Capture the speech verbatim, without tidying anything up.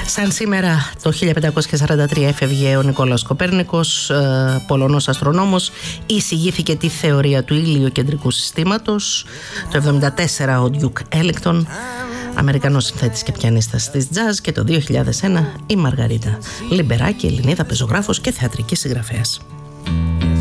Σαν σήμερα το χίλια πεντακόσια σαράντα τρία έφευγε ο Νικόλαος Κοπέρνικος, ε, Πολωνός αστρονόμος, εισηγήθηκε τη θεωρία του ηλιοκεντρικού συστήματος. Το εβδομήντα τέσσερα ο Ντιουκ Έλεκτον, Αμερικανός συνθέτης και πιανίστας της τζαζ, και το δύο χιλιάδες ένα η Μαργαρίτα Λιμπεράκη, Ελληνίδα πεζογράφος και θεατρική συγγραφέας.